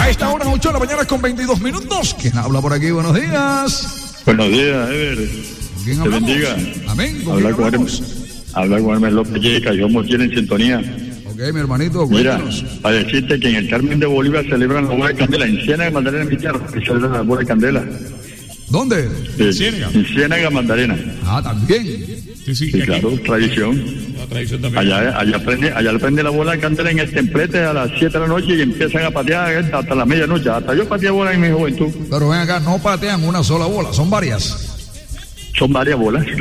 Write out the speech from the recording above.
A esta hora, 8 de la mañana con 22 minutos. ¿Quién habla por aquí? Buenos días. Buenos días, Ever. ¿Quién Te hablamos? bendiga. Amén. Habla con Hermes López Yeca, yo me tiene en sintonía. Ok, mi hermanito, Mira, cuéntanos. para decirte que en el Carmen de Bolívar celebran la boda de candela, en Ciénaga Magdalena, mi tierra, que celebran la boda de candela. ¿Dónde? Ciénaga. En Ciénaga Magdalena. Ah, también. Sí, Sí, aquí, claro, tradición. la tradición también. Allá prende la bola de candela en el templete a las 7 de la noche y empiezan a patear hasta la medianoche. Hasta yo pateé bola en mi juventud. Pero ven acá, no patean una sola bola, son varias. Son varias bolas.